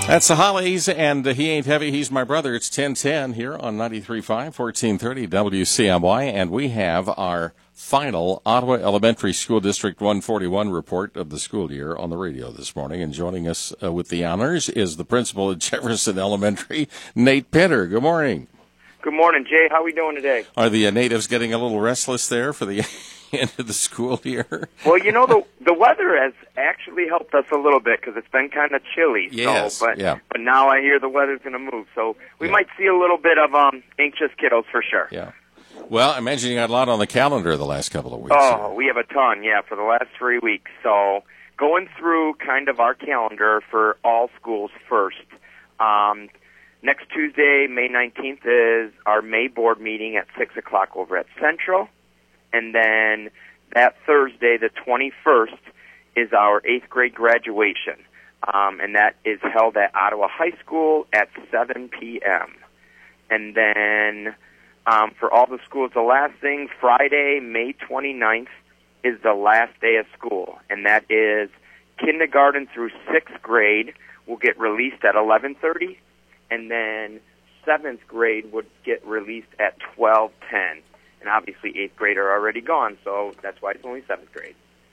That's the Hollies, and He Ain't Heavy, He's My Brother. It's 10:10 here on 93.5, 1430 WCMY, and we have our final Ottawa Elementary School District 141 report of the school year on the radio this morning. And joining us with the honors is the principal at Jefferson Elementary, Nate Pinter. Good morning. Good morning, Jay. How are we doing today? Are the natives getting a little restless there for the end of the school year? Well, you know, the weather has actually helped us a little bit because it's been kind of chilly. Yes, but now I hear the weather's going to move, so we might see a little bit of anxious kiddos for sure. Yeah. Well, I imagine you got a lot on the calendar the last couple of weeks. Oh, we have a ton, for the last 3 weeks. So going through kind of our calendar for all schools first. Next Tuesday, May 19th, is our May board meeting at 6 o'clock over at Central. And then that Thursday, the 21st, is our 8th grade graduation. And that is held at Ottawa High School at 7 p.m. And then for all the schools, the last thing, Friday, May 29th, is the last day of school. And that is kindergarten through 6th grade will get released at 11:30. And then 7th grade would get released at 12:10. And obviously 8th grade are already gone, so that's why it's only 7th grade.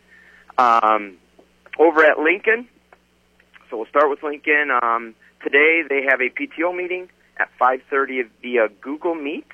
Over at Lincoln, so we'll start with Lincoln. Today they have a PTO meeting at 5:30 via Google Meet.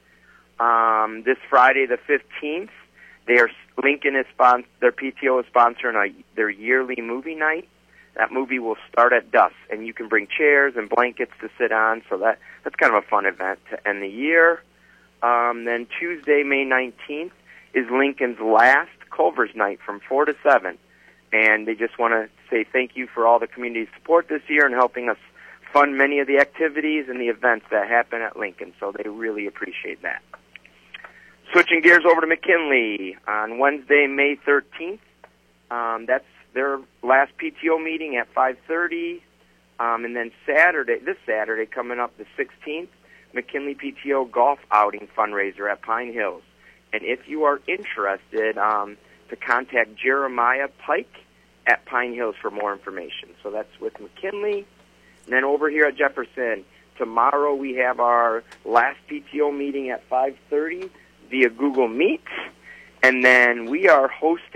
This Friday, the 15th, Lincoln is their PTO is sponsoring their yearly movie night. That movie will start at dusk, and you can bring chairs and blankets to sit on, so that's kind of a fun event to end the year. Then Tuesday, May 19th, is Lincoln's last Culver's night from 4 to 7, and they just want to say thank you for all the community support this year and helping us fund many of the activities and the events that happen at Lincoln, so they really appreciate that. Switching gears over to McKinley, on Wednesday, May 13th, that's their last PTO meeting at 5:30, and then this Saturday coming up, the 16th, McKinley PTO golf outing fundraiser at Pine Hills. And if you are interested, to contact Jeremiah Pike at Pine Hills for more information. So that's with McKinley. And then over here at Jefferson, tomorrow we have our last PTO meeting at 5:30 via Google Meet. And then our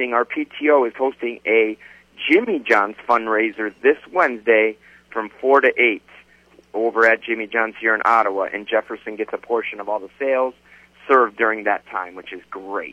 PTO is hosting a Jimmy John's fundraiser this Wednesday from 4 to 8 over at Jimmy John's here in Ottawa. And Jefferson gets a portion of all the sales served during that time, which is great.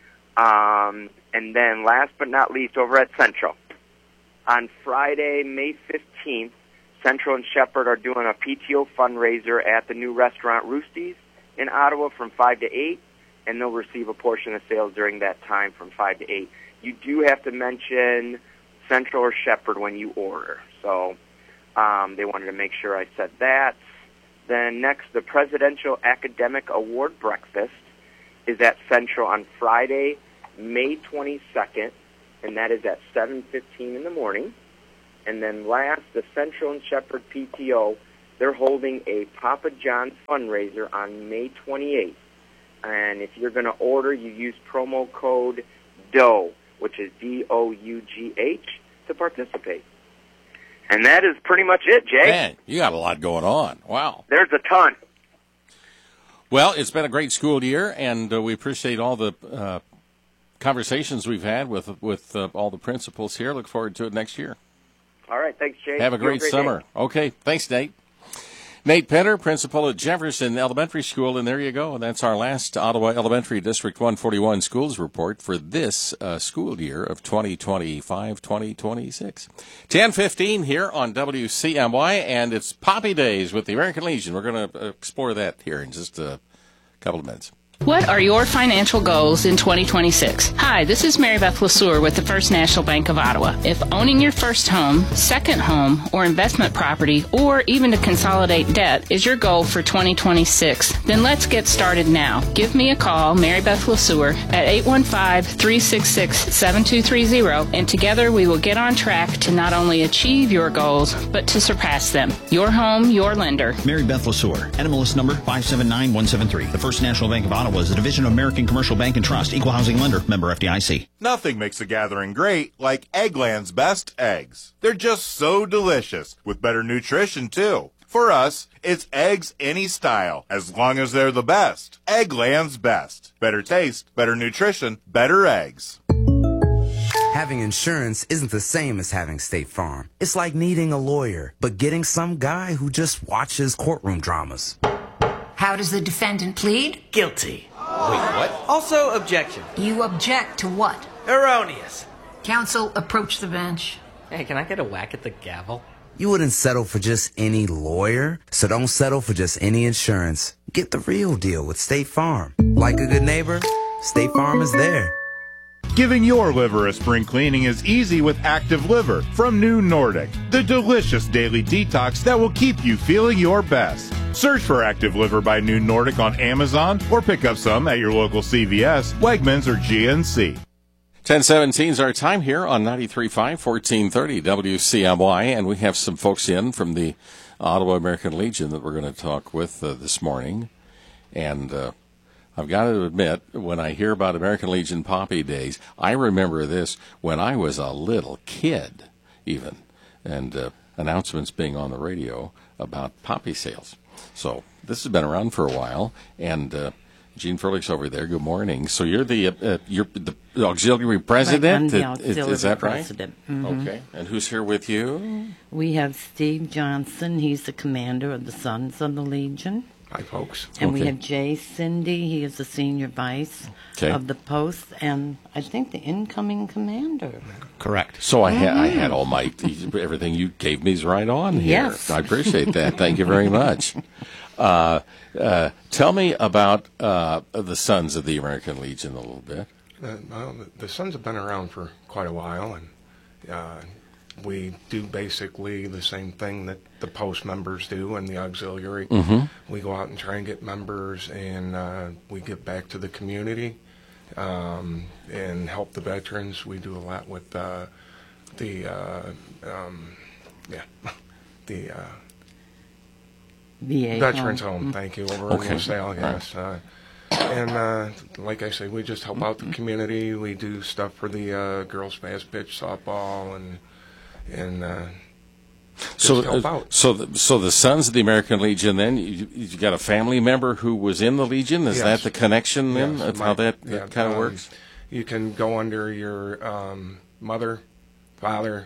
And then last but not least, over at Central. On Friday, May 15th, Central and Shepherd are doing a PTO fundraiser at the new restaurant Roosties in Ottawa from 5 to 8. And they'll receive a portion of sales during that time from 5 to 8. You do have to mention Central or Shepherd when you order. So they wanted to make sure I said that. Then next, the Presidential Academic Award Breakfast is at Central on Friday, May 22nd, and that is at 7:15 in the morning. And then last, the Central and Shepherd PTO, they're holding a Papa John's fundraiser on May 28th. And if you're going to order, you use promo code DOUGH, which is DOUGH, to participate. And that is pretty much it, Jay. Man, you got a lot going on. Wow. There's a ton. Well, it's been a great school year, and we appreciate all the conversations we've had with all the principals here. Look forward to it next year. All right. Thanks, Jay. Have a great summer. Day. Okay. Thanks, Nate. Nate Pinter, principal at Jefferson Elementary School, and there you go. And that's our last Ottawa Elementary District 141 schools report for this school year of 2025-2026. 10:15 here on WCMY, and it's Poppy Days with the American Legion. We're going to explore that here in just a couple of minutes. What are your financial goals in 2026? Hi, this is Mary Beth LeSueur with the First National Bank of Ottawa. If owning your first home, second home, or investment property, or even to consolidate debt is your goal for 2026, then let's get started now. Give me a call, Mary Beth LeSueur, at 815-366-7230, and together we will get on track to not only achieve your goals, but to surpass them. Your home, your lender. Mary Beth LeSueur, NMLS number 579173. The First National Bank of Ottawa Ottawa is a division of American Commercial Bank and Trust, equal housing lender, member FDIC. Nothing makes a gathering great like Eggland's best eggs. They're just so delicious, with better nutrition too. For us, it's eggs any style, as long as they're the best. Eggland's best. Better taste, better nutrition, better eggs. Having insurance isn't the same as having State Farm. It's like needing a lawyer, but getting some guy who just watches courtroom dramas. How does the defendant plead? Guilty. Wait, what? Also, objection. You object to what? Erroneous. Counsel, approach the bench. Hey, can I get a whack at the gavel? You wouldn't settle for just any lawyer, so don't settle for just any insurance. Get the real deal with State Farm. Like a good neighbor, State Farm is there. Giving your liver a spring cleaning is easy with Active Liver from New Nordic, the delicious daily detox that will keep you feeling your best. Search for Active Liver by New Nordic on Amazon or pick up some at your local CVS, Wegmans, or GNC. 10:17 is our time here on 93.5, 1430 WCMY, and we have some folks in from the Ottawa American Legion that we're going to talk with this morning. And I've got to admit, when I hear about American Legion Poppy Days, I remember this when I was a little kid, even, and announcements being on the radio about poppy sales. So this has been around for a while, and Gene Furlick's over there. Good morning. So you're the auxiliary president? Right, I'm the auxiliary is that president. Right? Mm-hmm. Okay. And who's here with you? We have Steve Johnson. He's the commander of the Sons of the Legion. Hi, folks. And we have Jay Cindy. He is the senior vice of the post, and I think the incoming commander. Correct. So I had all my everything you gave me is right on here. Yes. I appreciate that. Thank you very much. Tell me about the Sons of the American Legion a little bit. The Sons have been around for quite a while, and we do basically the same thing that the post members do and the auxiliary. Mm-hmm. We go out and try and get members, and we give back to the community and help the veterans. We do a lot with the VA Veterans home. Home. Thank you, over in LaSalle, yes. And like I say, we just help out the community. We do stuff for the girls fast pitch softball and so help out. So the Sons of the American Legion. Then you got a family member who was in the Legion. Is that the connection? Then Yes, of how that kind of works. You can go under your mother, father,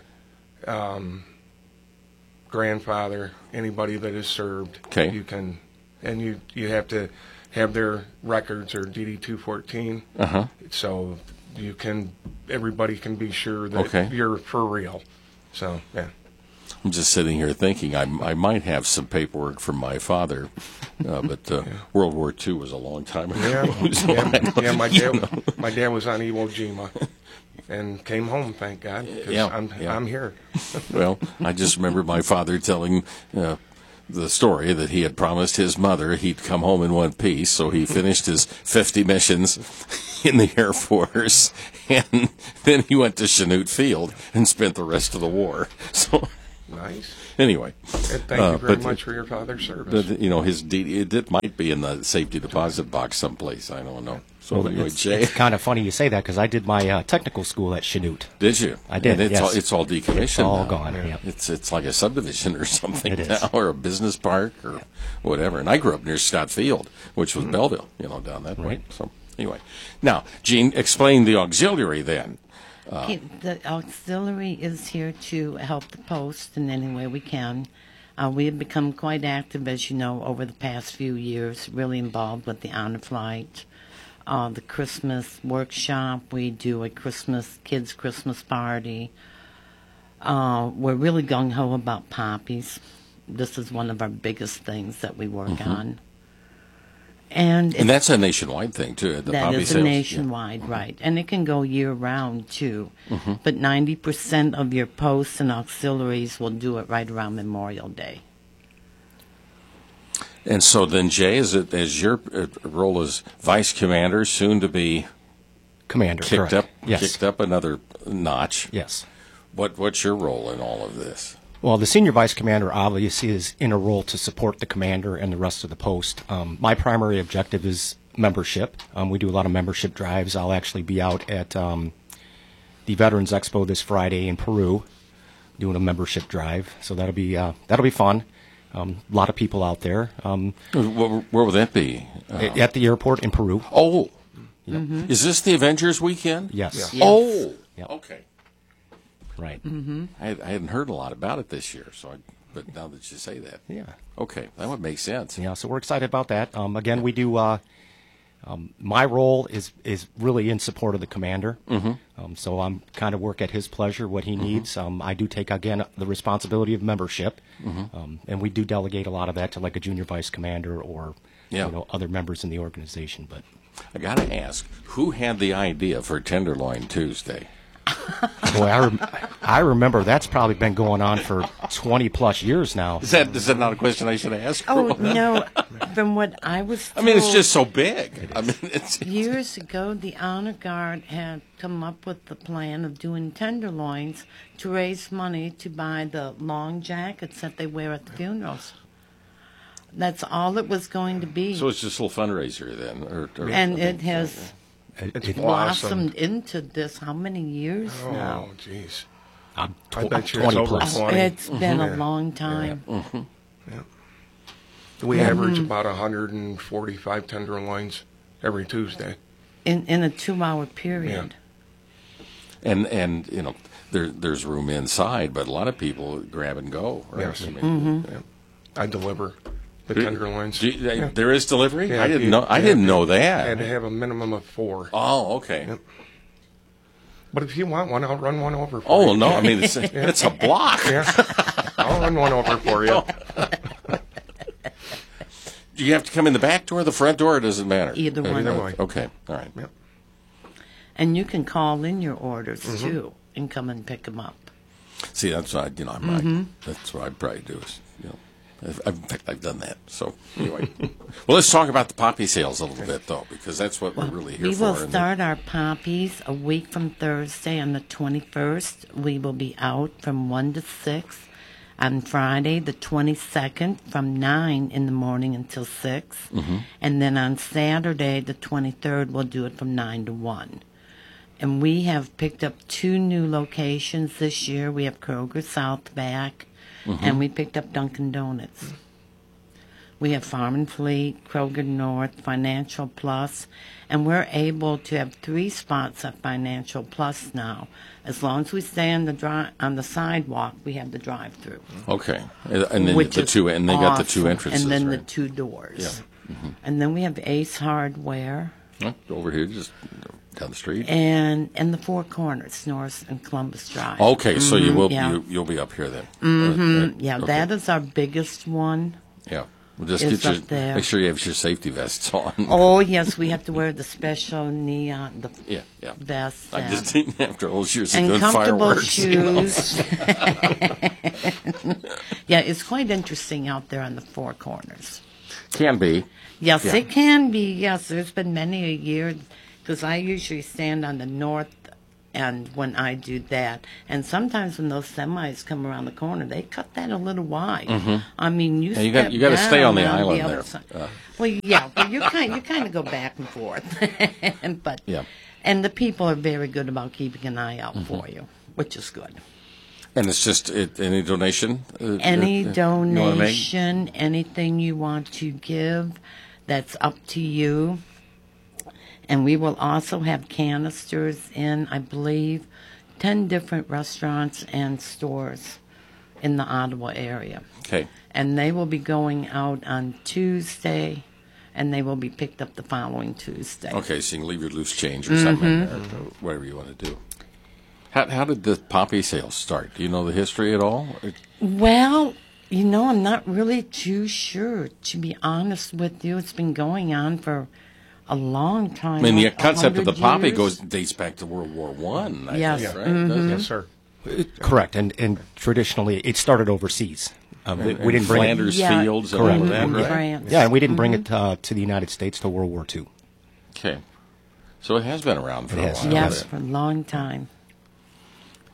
grandfather, anybody that has served. Okay. You can, and you have to have their records or DD 214. So everybody can be sure that you're for real. So yeah. I'm just sitting here thinking I might have some paperwork from my father, but World War II was a long time ago. My dad was on Iwo Jima and came home, thank God, because I'm here. Well, I just remember my father telling the story that he had promised his mother he'd come home in one piece, so he finished his 50 missions in the Air Force, and then he went to Chanute Field and spent the rest of the war. So. Nice. Anyway, thank you very much for your father's service. But, his it might be in the safety deposit box someplace. I don't know. So anyway, Jay, it's kind of funny you say that because I did my technical school at Chanute. Did you? I did. And yes. It's all decommissioned. It's all now. gone. Yeah. It's like a subdivision or something it now, is. or a business park or whatever. And I grew up near Scott Field, which was Belleville, down that way. So anyway, now Gene, explain the auxiliary then. The auxiliary is here to help the post in any way we can. We have become quite active, as you know, over the past few years, really involved with the Honor Flight, the Christmas workshop. We do a kids' Christmas party. We're really gung-ho about poppies. This is one of our biggest things that we work on. And that's a nationwide thing, too, the that poppy is sales. a nationwide, right. And it can go year-round, too. But 90% of your posts and auxiliaries will do it right around Memorial Day. And so then, Jay, as your role as vice commander, soon to be commander, kicked correct. kicked up another notch. Yes. What's your role in all of this? Well, the senior vice commander obviously is in a role to support the commander and the rest of the post. My primary objective is membership. We do a lot of membership drives. I'll actually be out at the Veterans Expo this Friday in Peru, doing a membership drive. So that'll be fun. A lot of people out there. Where will that be? At the airport in Peru. Oh, is this the Avengers weekend? Yes. Yes. Oh, Yep. okay. Right. I hadn't heard a lot about it this year, but now that you say that, Yeah. okay, that would make sense. Yeah, so we're excited about that. Again, we do. My role is really in support of the commander. So I'm kind of work at his pleasure, what he needs. I do take again the responsibility of membership, and we do delegate a lot of that to like a junior vice commander or other members in the organization. But I got to ask, who had the idea for Tenderloin Tuesday? boy, I remember that's probably been going on for 20 plus years now. Is that not a question I should ask? Oh, no. From what I was told, I mean, it's just so big. I mean, years ago, the Honor Guard had come up with the plan of doing tenderloins to raise money to buy the long jackets that they wear at the funerals. That's all it was going to be. So it's just a little fundraiser then. And it has It's blossomed into this how many years now? Oh, jeez. I bet you 20 it's over plus. 20. It's been a long time. Yeah. We average about 145 tenderloins every Tuesday. In a 2-hour period. And you know, there's room inside, but a lot of people grab and go. Right? Yes. I mean, I deliver the tenderloins. There is delivery? Yeah, I didn't know. I didn't know that. I had to have a minimum of 4. Oh, okay. Yep. But if you want one, I'll run one over for you. Oh no, I mean it's a block. Yeah. I'll run one over for you. Do you have to come in the back door, the front door? Or does it matter? Either one. Either way. Okay, all right. Yep. And you can call in your orders, too, and come and pick them up. See, that's what that's what I'd probably do. Is, in fact, I've done that. So anyway, well, let's talk about the poppy sales a little bit, though, because that's what we're really here for. We will start our poppies a week from Thursday on the 21st. We will be out from 1 to 6. On Friday, the 22nd, from 9 in the morning until 6. And then on Saturday, the 23rd, we'll do it from 9 to 1. And we have picked up 2 new locations this year. We have Kroger South back, and we picked up Dunkin' Donuts. We have Farm and Fleet, Kroger North, Financial Plus, and we're able to have 3 spots at Financial Plus now. As long as we stay on the sidewalk, we have the drive-through. Okay, and then Which the is 2, and they got the 2 awesome. entrances, and then right? the 2 doors. Yeah. And then we have Ace Hardware. Over here, just down the street. And the 4 Corners, North and Columbus Drive. Okay, so you will yeah. be up here then. Yeah, okay. That is our biggest one. Yeah. Well, just It's get up there. make sure you have your safety vests on. Oh, yes, we have to wear the special neon yeah. vests. I just think after all those years of and doing comfortable fireworks. shoes. Yeah, it's quite interesting out there on the 4 Corners. Can be. Yes, Yeah. it can be. Yes, there's been many a year because I usually stand on the north end when I do that. And sometimes when those semis come around the corner, they cut that a little wide. I mean, you got to stay on the island other there. side. Well, yeah, but you kind of go back and forth. But Yeah. and the people are very good about keeping an eye out for you, which is good. And it's just any donation? Any you wanna make? donation, anything you want to give, that's up to you. And we will also have canisters in, I believe, 10 different restaurants and stores in the Ottawa area. Okay. And they will be going out on Tuesday, and they will be picked up the following Tuesday. Okay, so you can leave your loose change or something, or whatever you want to do. How did the poppy sales start? Do you know the history at all? Well, I'm not really too sure, to be honest with you. It's been going on for a long time. I mean, the like concept of the 100 poppy years. dates back to World War I. Yes. Think, right? Yes, sir. Correct, and traditionally it started overseas. We didn't bring Flanders Yeah. fields and all of that, in right? France. Yeah, and we didn't bring it to the United States till World War II. Okay. So it has been around for It a has. while. Yes, then. for a long time.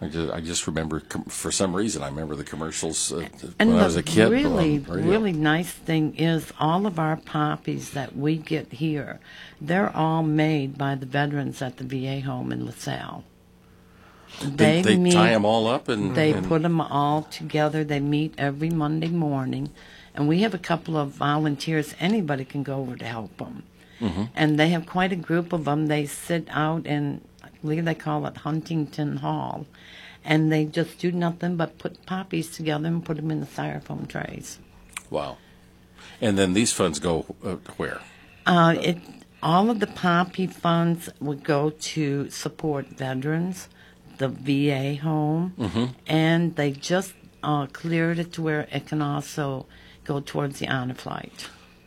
I just remember, for some reason, I remember the commercials And when I the was a kid. really nice thing is all of our poppies that we get here, they're all made by the veterans at the VA home in LaSalle. They tie them all up and put them all together. They meet every Monday morning, and we have a couple of volunteers. Anybody can go over to help them. Mm-hmm. And they have quite a group of them. They sit out in, I believe they call it Huntington Hall, and they just do nothing but put poppies together and put them in the styrofoam trays. Wow. And then these funds go where? All of the poppy funds would go to support veterans, the VA home, and they just cleared it to where it can also go towards the honor flight.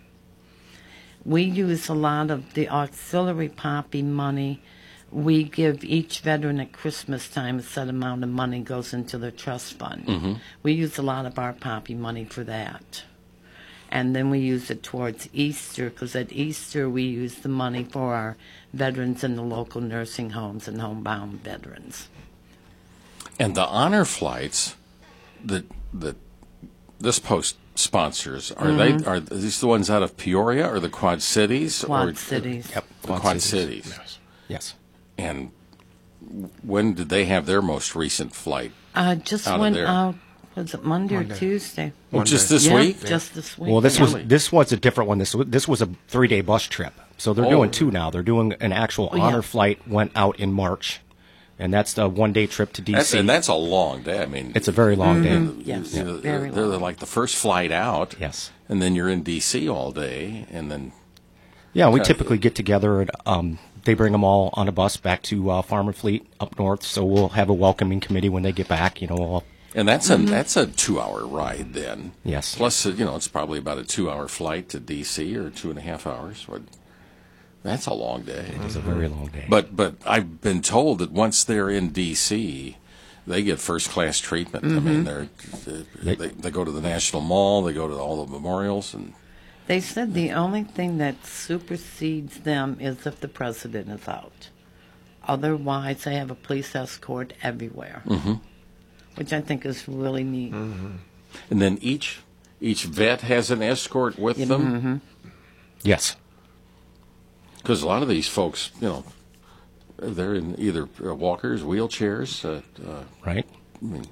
We use a lot of the auxiliary poppy money. We give each veteran at Christmas time a set amount of money goes into the trust fund. Mm-hmm. We use a lot of our poppy money for that. And then we use it towards Easter, because at Easter we use the money for our veterans in the local nursing homes and homebound veterans. And the honor flights that this post sponsors, are these the ones out of Peoria or the Quad Cities? Quad Cities. Yep, Quad Cities. Yes. And when did they have their most recent flight? Just went out. Was it Monday or Tuesday? Well, just this week? Just this week. Well, this was a different one. This was a 3-day bus trip. So they're doing 2 now. They're doing an actual honor flight. Went out in March. And that's the 1-day trip to D.C. And that's a long day. I mean, it's a very long day. Yes, they're like the first flight out. Yes. And then you're in D.C. all day, and then. Yeah, we typically get together and they bring them all on a bus back to Farmer Fleet up north. So we'll have a welcoming committee when they get back. And that's a 2-hour ride then. Yes. Plus, it's probably about a 2-hour flight to D.C. or 2.5 hours. That's a long day. It is a very long day. But I've been told that once they're in D.C., they get first-class treatment. I mean, they go to the National Mall, they go to all the memorials. And they said the only thing that supersedes them is if the president is out. Otherwise, they have a police escort everywhere, which I think is really neat. Mm-hmm. And then each vet has an escort with them? Mm-hmm. Yes. Because a lot of these folks, they're in either walkers, wheelchairs. Right. I mean,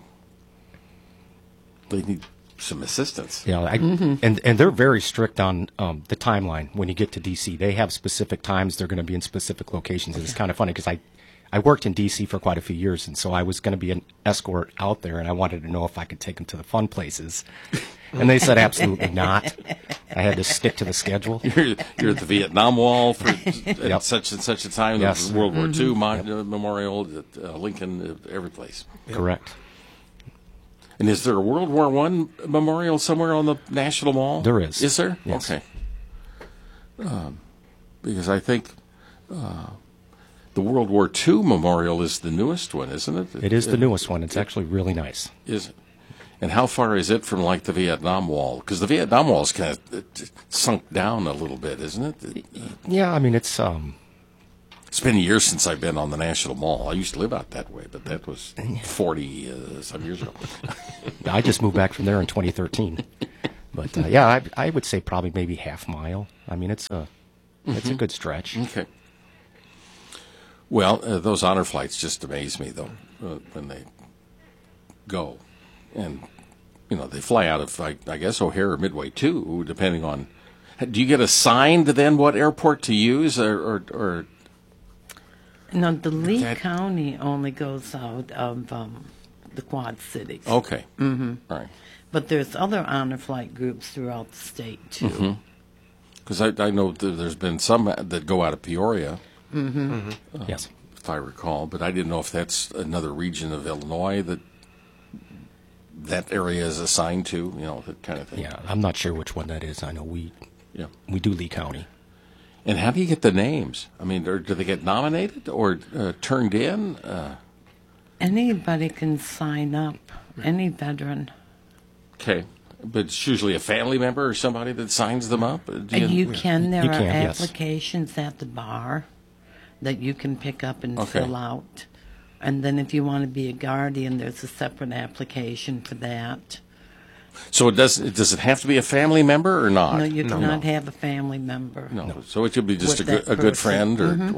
they need some assistance. Yeah, and they're very strict on the timeline. When you get to D.C., they have specific times they're going to be in specific locations. And it's kind of funny because I worked in D.C. for quite a few years, and so I was going to be an escort out there, and I wanted to know if I could take them to the fun places. And they said absolutely not. I had to stick to the schedule. You're at the Vietnam Wall for such and such a time. Yes. The World War II Memorial, at Lincoln, every place. Correct. And is there a World War I memorial somewhere on the National Mall? There is. Is there? Yes. Okay. Because I think the World War II memorial is the newest one, isn't it? It is the newest one. It's actually really nice. Is it? And how far is it from, like, the Vietnam Wall? Because the Vietnam Wall is kind of sunk down a little bit, isn't it? Yeah, I mean, it's... It's been years since I've been on the National Mall. I used to live out that way, but that was 40-some years ago. I just moved back from there in 2013. But, I would say probably maybe half mile. I mean, it's a good stretch. Okay. Well, those honor flights just amaze me, though, when they go. And, they fly out of, I guess, O'Hare or Midway, too, depending on... Do you get assigned, then, what airport to use, or... No, the Lee County only goes out of the Quad Cities. Okay. Mm-hmm. All right. But there's other honor flight groups throughout the state, too. Because I know there's been some that go out of Peoria. Yes. If I recall. But I didn't know if that's another region of Illinois that area is assigned to, that kind of thing. Yeah, I'm not sure which one that is. I know we do Lee County. And how do you get the names? I mean, do they get nominated or turned in? Anybody can sign up, any veteran. Okay. But it's usually a family member or somebody that signs them up? You can. There are yes. applications at the bar that you can pick up and fill out. And then if you want to be a guardian, there's a separate application for that. So does it have to be a family member or not? No, you cannot have a family member. No. So it could be just With a that good person. friend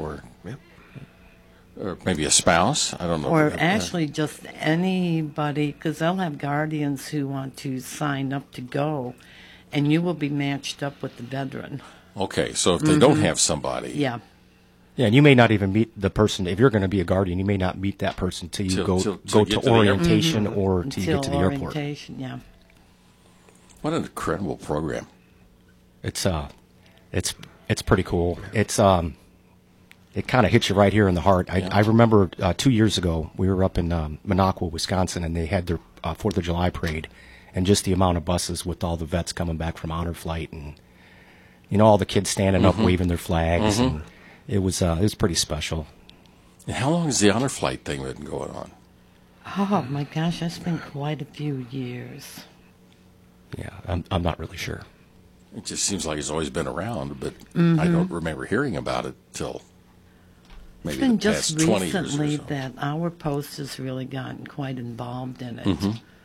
or maybe a spouse. I don't know. Or actually just anybody, because they'll have guardians who want to sign up to go, and you will be matched up with the veteran. Okay, so if they don't have somebody. Yeah. Yeah, and you may not even meet the person. If you're going to be a guardian, you may not meet that person till you go to orientation or till you get to the airport. Orientation, yeah. What an incredible program! It's pretty cool. It's it kind of hits you right here in the heart. I remember 2 years ago we were up in Minocqua, Wisconsin, and they had their 4th of July parade, and just the amount of buses with all the vets coming back from honor flight, and all the kids standing up waving their flags, and it was pretty special. And how long has the honor flight thing been going on? Oh my gosh, that's been quite a few years. Yeah, I'm not really sure. It just seems like it's always been around, but I don't remember hearing about it till maybe it's been the past just 20 years or recently so. that our post has really gotten quite involved in it.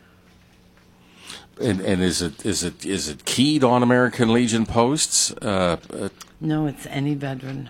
And is it keyed on American Legion posts? No, it's any veteran.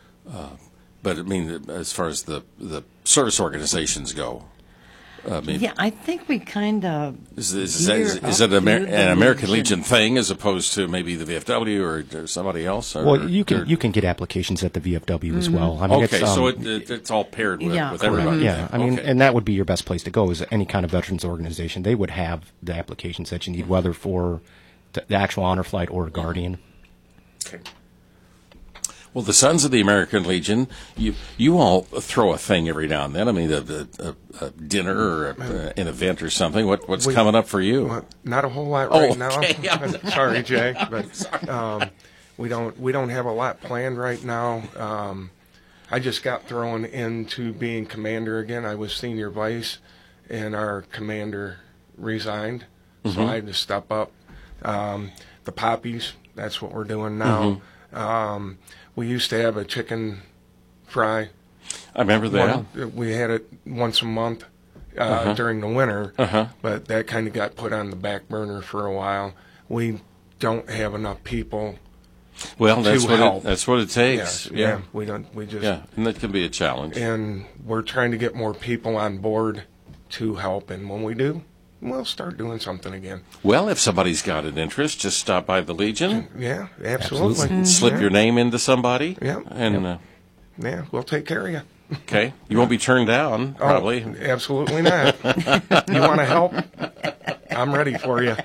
But I mean, as far as the service organizations go, I mean, yeah, I think we kind of is it an American Legion thing as opposed to maybe the VFW or somebody else? Well, you can get applications at the VFW as well. I mean, okay, so it's all paired with everybody. Yeah, I mean, and that would be your best place to go is any kind of veterans organization. They would have the applications that you need, whether for the actual honor flight or a guardian. Okay. Well, the Sons of the American Legion, you all throw a thing every now and then. I mean, a dinner or an event or something. What's coming up for you? Well, not a whole lot now. Sorry, Jay, but we don't have a lot planned right now. I just got thrown into being commander again. I was senior vice, and our commander resigned, so I had to step up. The poppies, that's what we're doing now. We used to have a chicken fry. I remember that. We had it once a month during the winter, but that kind of got put on the back burner for a while. We don't have enough people. Well, that's what it takes. Yeah, we don't. We just and that can be a challenge. And we're trying to get more people on board to help, and when we do, we'll start doing something again. Well, if somebody's got an interest, just stop by the Legion. Yeah, absolutely. Slip your name into somebody. Yeah. And yeah, we'll take care of you. Okay. You won't be turned down, probably. Oh, absolutely not. You want to help? I'm ready for you.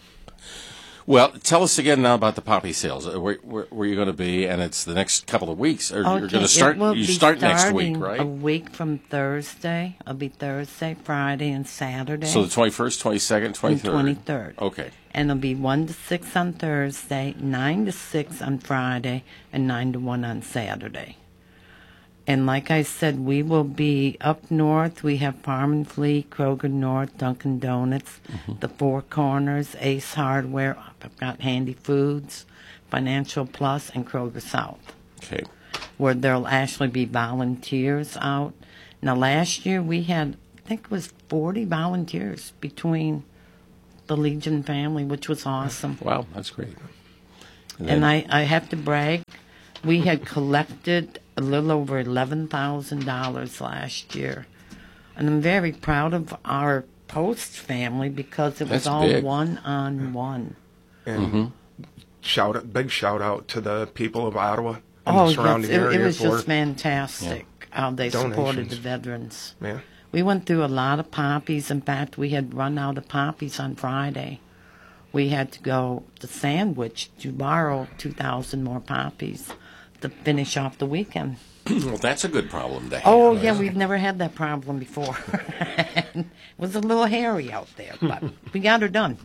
Well, tell us again now about the poppy sales. Where are you going to be? And it's the next couple of weeks. Or you're going to start. You start next week, right? A week from Thursday. It'll be Thursday, Friday, and Saturday. So the 21st, 22nd, 23rd. And 23rd. Okay. And it'll be 1 to 6 on Thursday, 9 to 6 on Friday, and 9 to 1 on Saturday. And like I said, we will be up north. We have Farm and Fleet, Kroger North, Dunkin' Donuts, the Four Corners, Ace Hardware. I've got Handy Foods, Financial Plus, and Kroger South. Okay. Where there'll actually be volunteers out. Now, last year we had, I think it was 40 volunteers between the Legion family, which was awesome. Wow, that's great. And I have to brag, we had collected a little over $11,000 last year. And I'm very proud of our Post family because it was all big. one-on-one. And big shout out to the people of Ottawa and the surrounding area. It was just fantastic how they supported the veterans. Yeah. We went through a lot of poppies. In fact, we had run out of poppies on Friday. We had to go to Sandwich to borrow 2,000 more poppies to finish off the weekend. Well, that's a good problem to have. Oh, yeah, we've never had that problem before. It was a little hairy out there, but we got her done.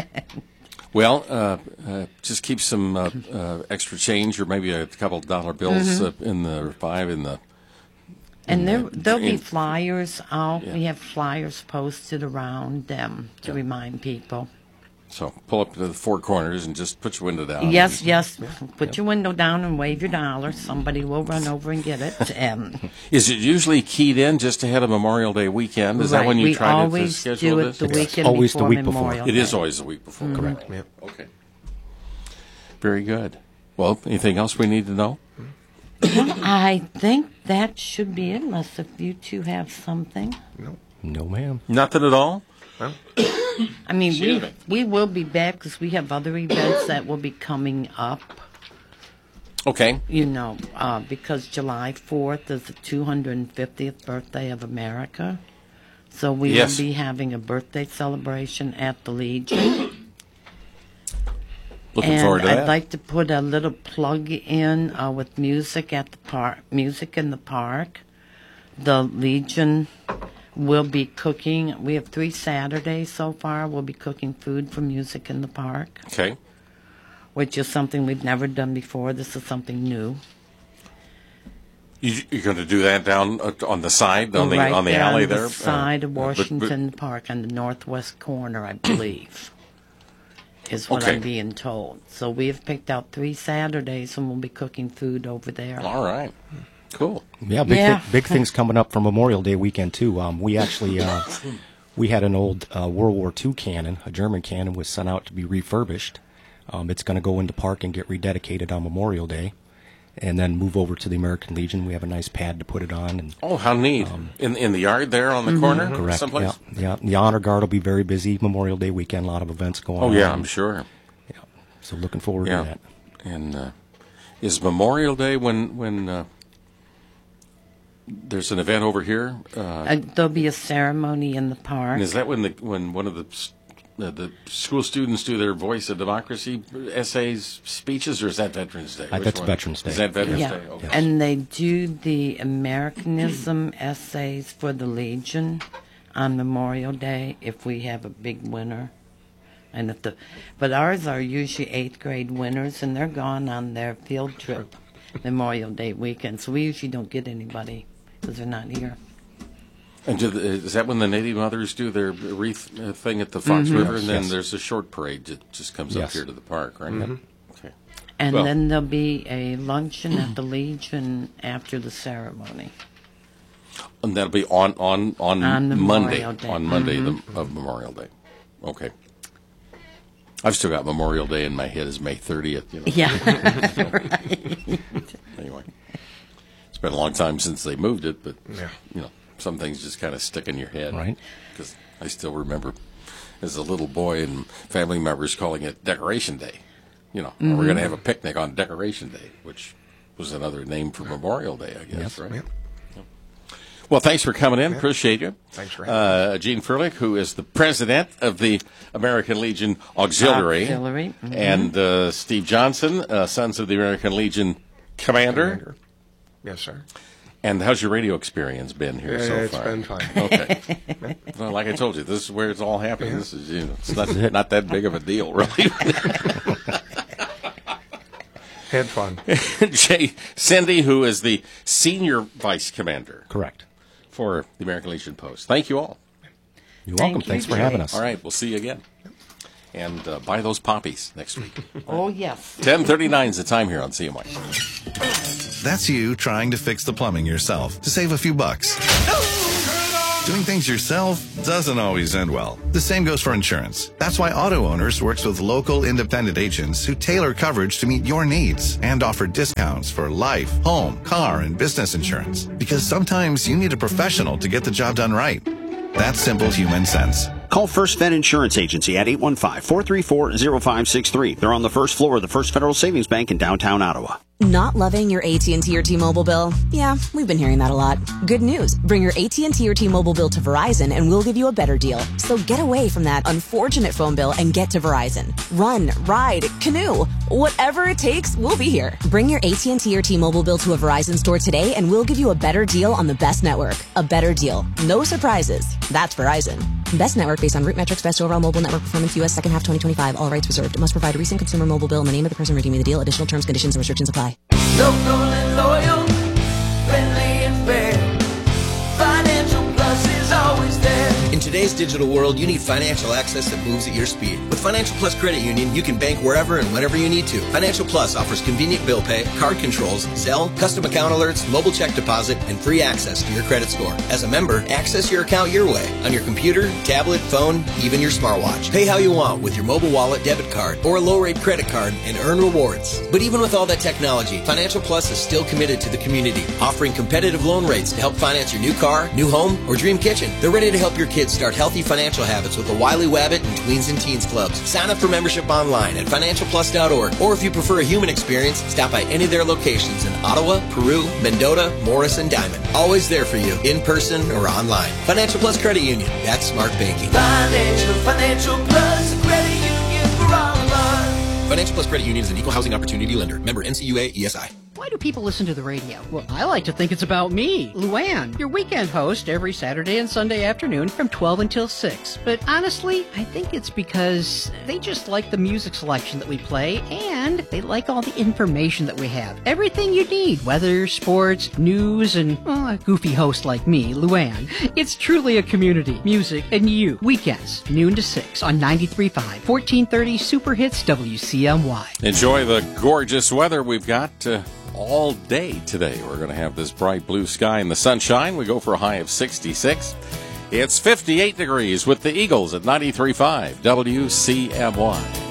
Well, just keep some extra change or maybe a couple $1 bills in the five in the. And there'll be flyers out. Yeah. We have flyers posted around them to remind people. So pull up to the four corners and just put your window down. Yes. Put your window down and wave your dollar. Somebody will run over and get it. Is it usually keyed in just ahead of Memorial Day weekend? Is that when you try to schedule this? We always do it the weekend always before the week Memorial before. Day. It is always the week before. Correct. Yep. Okay. Very good. Well, anything else we need to know? I think that should be it, unless if you two have something. No, ma'am. Nothing at all? Well, I mean, we will be back because we have other events that will be coming up. Okay. You know, because July 4th is the 250th birthday of America. So we will be having a birthday celebration at the Legion. Looking forward to that. I'd like to put a little plug in with music at the park, music in the park. The Legion will be cooking. We have 3 Saturdays so far. We'll be cooking food for music in the park. Okay. Which is something we've never done before. This is something new. You're going to do that down on the side, on the alley there? On the side of Washington Park, on the northwest corner, I believe, is what I'm being told. So we have picked out 3 Saturdays, and we'll be cooking food over there. All right. Cool. Yeah, big things coming up for Memorial Day weekend, too. We actually we had an old World War II cannon, a German cannon, was sent out to be refurbished. It's going to go into park and get rededicated on Memorial Day, and then move over to the American Legion. We have a nice pad to put it on. And how neat! In the yard there on the corner, correct? Someplace? Yeah. The Honor Guard will be very busy Memorial Day weekend. A lot of events going on. Oh yeah, I'm sure. Yeah, so looking forward to that. And is Memorial Day when there's an event over here? There'll be a ceremony in the park. And is that when one of the school students do their Voice of Democracy essays, speeches, or is that Veterans Day? That's Veterans Day. Is that Veterans Day? Okay. And they do the Americanism essays for the Legion on Memorial Day if we have a big winner. And but ours are usually 8th grade winners, and they're gone on their field trip Memorial Day weekend. So we usually don't get anybody because they're not here. And is that when the Native Mothers do their wreath thing at the Fox River, and then there's a short parade that just comes up here to the park, right? Okay. And then there'll be a luncheon at the Legion after the ceremony. And that'll be on Monday, Day. on Monday of Memorial Day. Okay. I've still got Memorial Day in my head as May 30th. You know? Yeah. Right. Anyway, it's been a long time since they moved it, but you know, some things just kind of stick in your head, right? Because I still remember as a little boy and family members calling it Decoration Day. You know, we're going to have a picnic on Decoration Day, which was another name for Memorial Day, I guess, right? Yep. Well, thanks for coming in. Appreciate you. Thanks for having me. Gene Furlick, who is the president of the American Legion Auxiliary. And Steve Johnson, Sons of the American Legion Commander. Yes, sir. And how's your radio experience been here so far? It's been fine. Okay. Well, like I told you, this is where it's all happening. This is, it's not that big of a deal, really. Had fun. Cindy, who is the senior vice commander. Correct. For the American Legion Post. Thank you all. You're welcome. Thanks for having us. All right, we'll see you again. And buy those poppies next week. Oh, yes. 10:39 is the time here on CMY. That's you trying to fix the plumbing yourself to save a few bucks. Doing things yourself doesn't always end well. The same goes for insurance. That's why Auto Owners works with local independent agents who tailor coverage to meet your needs and offer discounts for life, home, car, and business insurance. Because sometimes you need a professional to get the job done right. That's simple human sense. Call First Fed Insurance Agency at 815-434-0563. They're on the first floor of the First Federal Savings Bank in downtown Ottawa. Not loving your AT&T or T-Mobile bill? Yeah, we've been hearing that a lot. Good news. Bring your AT&T or T-Mobile bill to Verizon and we'll give you a better deal. So get away from that unfortunate phone bill and get to Verizon. Run, ride, canoe. Whatever it takes, we'll be here. Bring your AT&T or T-Mobile bill to a Verizon store today and we'll give you a better deal on the best network. A better deal. No surprises. That's Verizon. Best network based on root metrics, best overall mobile network performance, U.S. second half 2025. All rights reserved. Must provide a recent consumer mobile bill in the name of the person redeeming the deal. Additional terms, conditions, and restrictions apply. Local and loyal, friendly and fair. Financial Plus is always there. In today's today's digital world, you need financial access that moves at your speed. With Financial Plus Credit Union, you can bank wherever and whenever you need to. Financial Plus offers convenient bill pay, card controls, Zelle, custom account alerts, mobile check deposit, and free access to your credit score. As a member, access your account your way, on your computer, tablet, phone, even your smartwatch. Pay how you want with your mobile wallet, debit card, or a low-rate credit card and earn rewards. But even with all that technology, Financial Plus is still committed to the community, offering competitive loan rates to help finance your new car, new home, or dream kitchen. They're ready to help your kids start healthy financial habits with the Wiley Wabbit and Tweens and Teens Clubs. Sign up for membership online at financialplus.org, or if you prefer a human experience, stop by any of their locations in Ottawa, Peru, Mendota, Morris, and Diamond. Always there for you, in person or online. Financial Plus Credit Union. That's smart banking. Financial Plus Credit Union for all of us. Financial Plus Credit Union is an equal housing opportunity lender. Member NCUA ESI. Why do people listen to the radio? Well, I like to think it's about me, Luann, your weekend host every Saturday and Sunday afternoon from 12 until 6. But honestly, I think it's because they just like the music selection that we play, and they like all the information that we have. Everything you need, weather, sports, news, and a goofy host like me, Luann. It's truly a community. Music and you. Weekends, noon to 6 on 93.5, 1430 Super Hits WCMY. Enjoy the gorgeous weather we've got all day today. We're going to have this bright blue sky and the sunshine. We go for a high of 66. It's 58 degrees with the Eagles at 93.5 WCMY.